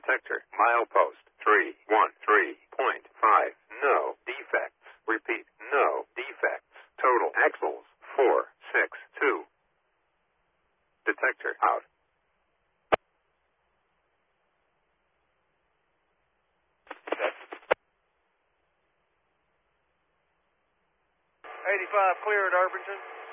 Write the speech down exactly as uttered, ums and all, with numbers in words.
Detector, milepost, three one three point five. No defects. Repeat, no defects. Total axles, four six two. Detector, out. eighty-five clear at Irvington.